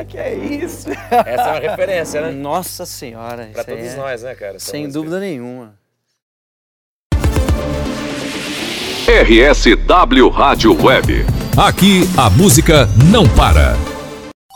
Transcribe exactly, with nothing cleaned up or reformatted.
que é isso? Essa é uma referência, né? Nossa senhora. Pra todos é... nós, né, cara? Essa Sem música. dúvida nenhuma. R S W Rádio Web. Aqui a música não para.